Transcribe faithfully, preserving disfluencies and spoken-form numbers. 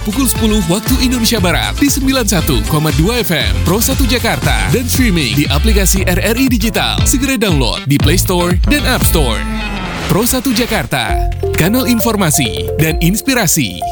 pukul sepuluh waktu Indonesia Barat di sembilan puluh satu koma dua F M Pro satu Jakarta dan streaming di aplikasi R R I Digital. Segera download di Play Store dan App Store. Pro satu Jakarta, kanal informasi dan inspirasi.